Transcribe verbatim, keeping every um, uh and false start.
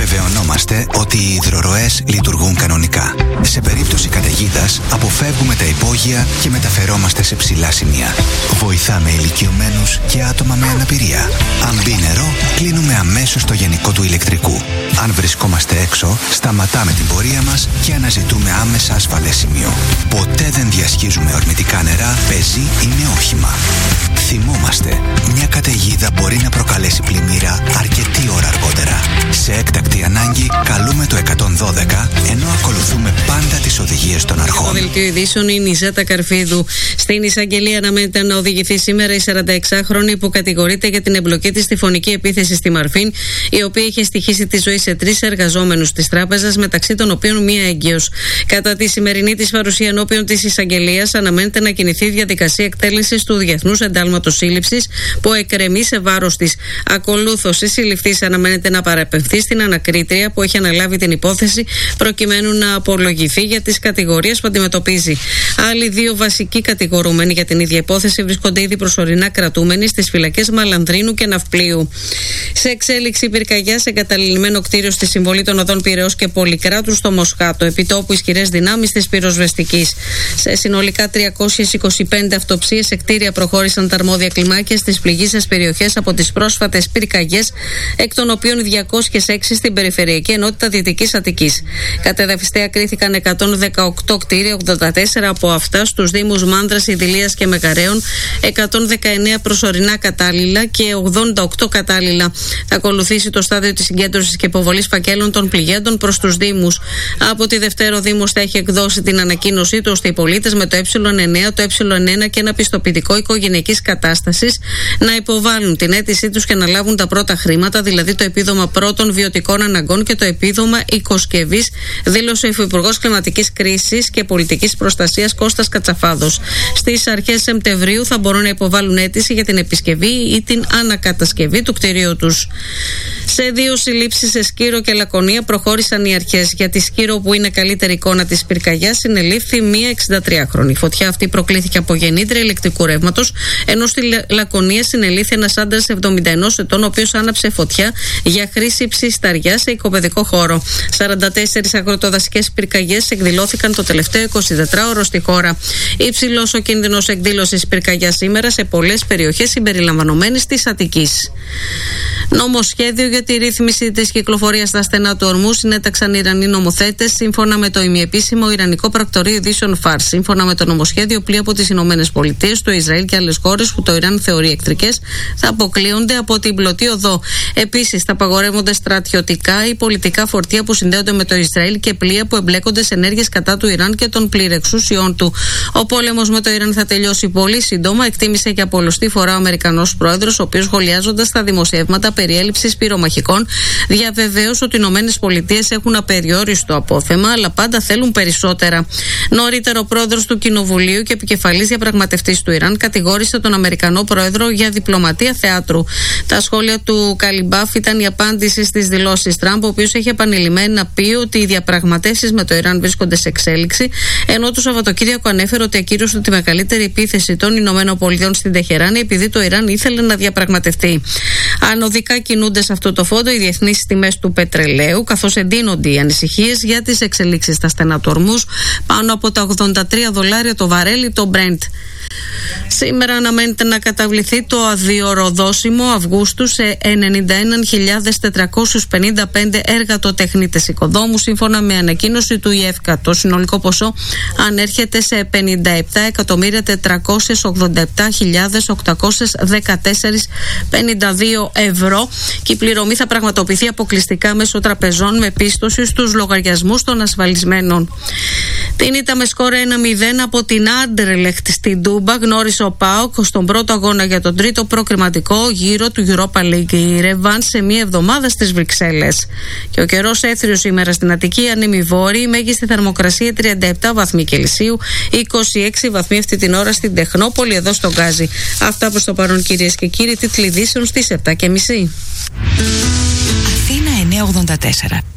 Βεβαιωνόμαστε ότι οι υδροροές λειτουργούν κανονικά. Σε περίπτωση καταιγίδας, αποφεύγουμε τα υπόγεια και μεταφερόμαστε σε ψηλά σημεία. Βοηθάμε ηλικιωμένους και άτομα με αναπηρία. Αν μπει νερό, κλείνουμε αμέσως το γενικό του ηλεκτρικού. Αν βρισκόμαστε έξω, σταματάμε την πορεία μας και αναζητούμε άμεσα ασφαλές σημείο. Ποτέ δεν διασχίζουμε ορμητικά νερά, πεζή ή με όχημα. Θυμόμαστε, μια καταιγίδα μπορεί να προκαλέσει πλημμύρα αρκετή ώρα αργότερα. Σε έκτακτη ανάγκη, καλούμε το εκατόν δώδεκα, ενώ ακολουθούμε πάντα τις οδηγίες των αρχών. Το δελτίο ειδήσεων είναι η Ζέτα Καρφίδου. Στην εισαγγελία αναμένεται να οδηγηθεί σήμερα η σαρανταεξάχρονη που κατηγορείται για την εμπλοκή της στη φωνική επίθεση στη Μαρφίν, η οποία είχε στοιχήσει τη ζωή σε τρεις εργαζόμενους της τράπεζας, μεταξύ των οποίων μία έγκυος. Κατά τη σημερινή της παρουσία ενώπιον της εισαγγελίας, αναμένεται να κινηθεί διαδικασία εκτέλεσης του Διεθνούς Εντάλματος Σύλληψης που εκκρεμεί σε βάρος της. Ακολούθως, η συλληφθής αναμένεται να παραπεμφθεί στην ανακρίτρια που έχει αναλάβει την υπόθεση, προκειμένου να απολογηθεί για τις κατηγορίες που αντιμετωπίζει. Άλλοι δύο βασικοί κατηγορούμενοι για την ίδια υπόθεση βρίσκονται ήδη προσωρινά κρατούμενοι στις φυλακές Μαλανδρίνου και Ναυπλίου. Σε εξέλιξη, πυρκαγιά σε εγκαταλειμμένο κτίριο στη Συμβολή των Οδών Πειραιώς και Πολυκράτου στο Μοσχάτο. Επιτόπου ισχυρές δυνάμεις της πυροσβεστικής. Σε συνολικά τριακόσιες είκοσι πέντε αυτοψίες σε κτίρια προχώρησαν τα αρμόδια κλιμάκια στις πληγείσες περιοχές από τις πρόσφατες πυρκαγιές, εκ των οποίων διακόσιες έξι στην περιφερειακή ενότητα Δυτικής Αττικής. Κατεδαφιστέα κρίθηκαν εκατόν δεκαοκτώ κτίρια, ογδόντα τέσσερα από αυτά στους δήμους Μάνδρας, Ιδηλίας και Μεγαρέων, εκατόν δεκαεννέα προσωρινά κατάλληλα και ογδόντα οκτώ κατάλληλα. Θα ακολουθήσει το στάδιο της συγκέντρωσης και υποβολής φακέλων των πληγέντων προς τους δήμους. Από τη Δευτέρα ο Δήμος θα έχει εκδώσει την ανακοίνωσή του ώστε οι πολίτες με το ε εννέα, το ε ένα και ένα πιστοποιητικό οικογενειακής κατάστασης να υποβάλουν την αίτησή τους και να λάβουν τα πρώτα χρήματα, δηλαδή το επίδομα πρώτων βιωτικών αναγκών και το επίδομα οικοσκευής, δήλωσε ο Υφυπουργός Κλιματικής Κρίσης και Πολιτικής Προστασίας Κώστας Κατσαφάδος. Στις αρχές Σεπτεμβρίου θα μπορούν να υποβάλουν αίτηση για την επισκευή ή την ανακατασκευή του κτηρίου τους. Σε δύο συλλήψεις σε Σκύρο και Λακωνία προχώρησαν οι αρχές. Για τη Σκύρο, που είναι καλύτερη εικόνα της πυρκαγιάς, συνελήφθη μία εξηντατριάχρονη. Η φωτιά αυτή προκλήθηκε από γεννήτρια ηλεκτρικού ρεύματος, ενώ στη Λακωνία συνελήφθη ένας άντρας εβδομήντα ενός ετών, ο οποίος άναψε φωτιά για χρήση ψισταριά σε οικοπαιδικό χώρο. σαράντα τέσσερις αγροτοδασικές πυρκαγιές εκδηλώθηκαν το τελευταίο εικοσιτετράωρο στη χώρα. Υψηλός ο κίνδυνος εκδήλωσης πυρκαγιάς σήμερα σε πολλές περιοχές συμπεριλαμβανομένης της Αττικής. Νομοσχέδιο για τη ρύθμιση της κυκλοφορίας στα στενά του ορμού συνέταξαν οι Ιρανοί νομοθέτες, σύμφωνα με το ημιεπίσημο Ιρανικό Πρακτορείο Ειδήσεων Φάρς. Σύμφωνα με το νομοσχέδιο, πλοία από τις Ηνωμένες Πολιτείες, το Ισραήλ και άλλες χώρες που το Ιράν θεωρεί εχθρικές θα αποκλείονται από την πλωτή οδό. Επίσης, θα απαγορεύονται στρατιωτικά ή πολιτικά φορτία που συνδέονται με το Ισραήλ και πλοία που εμπλέκονται σε ενέργειες κατά του Ιράν και των πληρεξουσιών του. Ο πόλεμος με το Ιράν θα τελειώσει πολύ σύντομα, εκτίμησε και από πολλωστή φορά ο Αμερικανός πρόεδρος, ο οποίος, σχολιάζοντας τα δημοσιεύματα περί έλλειψης πυρομαχικών, διαβεβαίωσε ότι οι Ηνωμένες Πολιτείες έχουν απεριόριστο απόθεμα, αλλά πάντα θέλουν περισσότερα. Νωρίτερα, ο πρόεδρος του Κοινοβουλίου και επικεφαλής διαπραγματευτής του Ιράν κατηγόρησε τον Αμερικανό πρόεδρο για διπλωματία θεάτρου. Τα σχόλια του Καλιμπάφ ήταν η απάντηση στις δηλώσεις Τραμπ, ο οποίος έχει επανειλημμένα πει ότι οι διαπραγματεύσεις με το Ιράν βρίσκονται σε εξέλιξη, ενώ το Σαββατοκύριακο ανέφερε ότι ακύρωσε τη μεγαλύτερη επίθεση των Ηνωμένων Πολιτειών στην Τεχεράνη επειδή το Ιράν ήθελε να διαπραγματευτεί. Ανωδικά κινούνται σε αυτό το φόντο οι διεθνείς τιμές του πετρελαίου, καθώς εντείνονται οι ανησυχίες για τις εξελίξεις στα στενά του ορμούς, πάνω από τα ογδόντα τρία δολάρια το βαρέλι το Brent. Σήμερα αναμένεται να καταβληθεί το αδειοροδόσιμο Αυγούστου σε ενενήντα ένα χιλιάδες τετρακόσιους πενήντα πέντε εργατοτεχνίτες οικοδόμους, σύμφωνα με ανακοίνωση του ΙΕΦΚΑ. Το συνολικό ποσό ανέρχεται σε πενήντα επτά εκατομμύρια τετρακόσιες ογδόντα επτά χιλιάδες οκτακόσιες δεκατέσσερα κόμμα πενήντα δύο ευρώ και η πληρωμή θα πραγματοποιηθεί αποκλειστικά μέσω τραπεζών με πίστοση στους λογαριασμούς των ασφαλισμένων. Την ήττα με σκορ ένα μηδέν από την Άντερλεχτ στην Τούμπα γνώρισε ο ΠΑΟΚ στον πρώτο αγώνα για τον τρίτο προκριματικό γύρο του Europa League. Η Ρεβάν σε μία εβδομάδα στις Βρυξέλλες. Και ο καιρός έθριος σήμερα στην Αττική, ανέμει βόρειη, η μέγιστη θερμοκρασία τριάντα επτά βαθμοί Κελσίου, είκοσι έξι βαθμοί αυτή την ώρα στην Τεχνόπολη, εδώ στον Γκάζι. Αυτά προς το παρόν, κυρίες και κύριοι, τίτλοι ειδήσεων στις επτά και μισή. Αθήνα εννιακόσια ογδόντα τέσσερα.